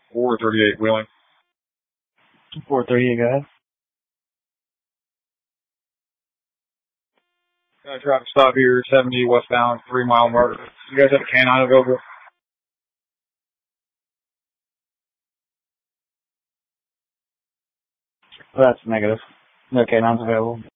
438 Wheeling. 438, go ahead. Traffic stop here, 70 westbound, 3 mile mark. You guys have a canine available? That's negative. No canines available.